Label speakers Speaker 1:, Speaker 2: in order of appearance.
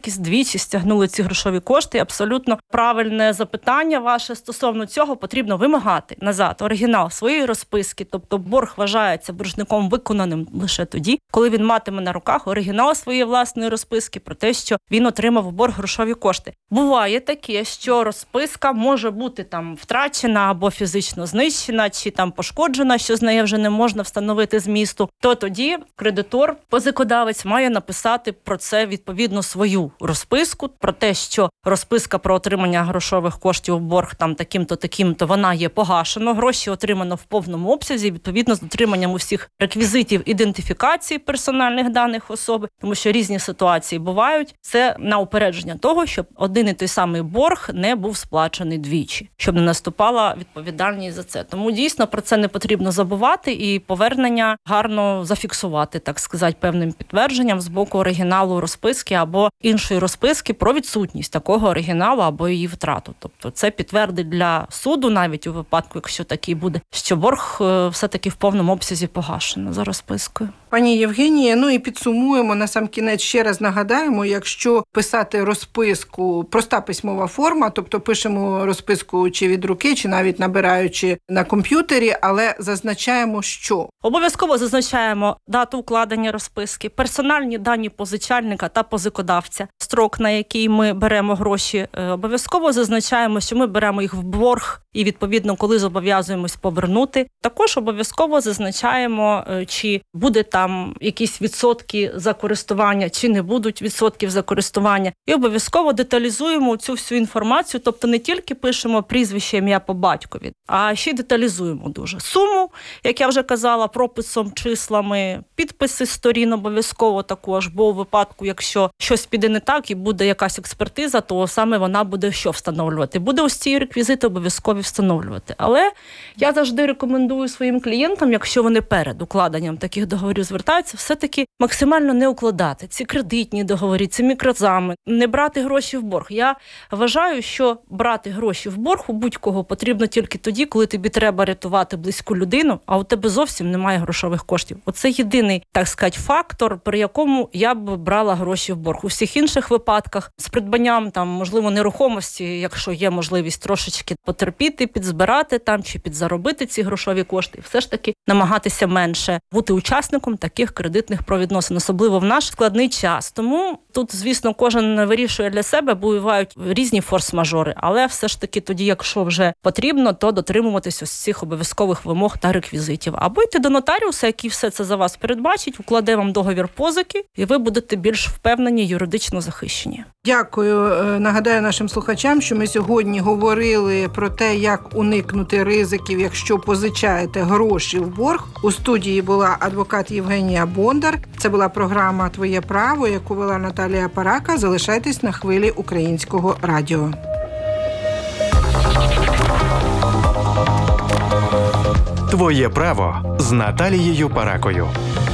Speaker 1: якісь двічі стягнули ці грошові кошти. Абсолютно правильне запитання ваше стосовно цього. Потрібно вимагати назад оригінал своєї розписки, тобто борг вважається боржником виконаним лише тоді, коли він матиме на руках оригінал своєї власної розписки про те, що він отримав у борг грошові кошти. Буває таке, що розписка може бути там втрачена або фізично знищена, чи там пошкоджена, що з неї вже не можна встановити змісту, то тоді кредитор, позикодавець має написати про це відповідно свою розписку, про те, що розписка про отримання грошових коштів у борг там таким-то, вона є погашено, гроші отримано в повному обсязі, відповідно з дотриманням усіх реквізитів ідентифікації персональних даних особи, тому що різні ситуації бувають. Це на упередження того, щоб один і той самий борг не був сплачений двічі, щоб не наступала відповідальність за це. Тому дійсно про це не потрібно забувати і повернення гарно зафіксувати, так сказати, певним підтвердженням з боку оригіналу розписки або іншої розписки про відсутність такого оригіналу або її втрату. Тобто це підтвердить для суду, навіть у випадку, якщо такий буде, що борг все-таки в повному обсязі погашено за розпискою.
Speaker 2: Пані Євгенія, і підсумуємо, насамкінець ще раз нагадаємо, якщо писати розписку, проста письмова форма, тобто пишемо розписку чи від руки, чи навіть набираючи на комп'ютері, але зазначаємо, що?
Speaker 1: Обов'язково зазначаємо дату укладення розписки, персональні дані позичальника та позикодавця, строк, на який ми беремо гроші. Обов'язково зазначаємо, що ми беремо їх в борг і, відповідно, коли зобов'язуємось повернути. Також обов'язково зазначаємо, чи буде там якісь відсотки за користування, чи не будуть відсотків за користування. І обов'язково деталізуємо цю всю інформацію, тобто не тільки пишемо прізвище, ім'я по батькові, а ще й деталізуємо дуже суму, як я вже казала, прописом, числами, підписи сторін обов'язково також, бо у випадку, якщо щось піде не так і буде якась експертиза, то саме вона буде що встановлювати? Буде ось ці реквізити обов'язкові встановлювати. Але я завжди рекомендую своїм клієнтам, якщо вони перед укладенням таких договорів звертаються, все-таки максимально не укладати ці кредитні договори, ці мікрозайми, не брати гроші в борг. Я вважаю, що брати гроші в борг у будь-кого потрібно тільки тоді, коли тобі треба рятувати близьку людину, а у тебе зовсім немає грошових коштів. Оце єдиний, так сказати, фактор, при якому я б брала гроші в борг. У всіх інших випадках з придбанням, там, можливо, нерухомості, якщо є можливість трошечки потерпіти, підзбирати там чи підзаробити ці грошові кошти, все ж таки намагатися менше бути учасником таких кредитних правовідносин, особливо в наш складний час. Тому тут, звісно, кожен вирішує для себе, бувають різні форс-мажори, але все ж таки тоді, якщо вже потрібно, то дотримуватись ось цих обов'язкових вимог та реквізитів. Або йти до нотаріуса, який все це за вас передбачить, укладе вам договір позики, і ви будете більш впевнені, юридично захищені.
Speaker 2: Дякую. Нагадаю нашим слухачам, що ми сьогодні говорили про те, як уникнути ризиків, якщо позичаєте гроші в борг. У студії була адвокат Євгенія Бондар. Це була програма «Твоє право», яку вела Наталія Парака. Залишайтесь на хвилі Українського радіо.
Speaker 3: «Твоє право» з Наталією Паракою.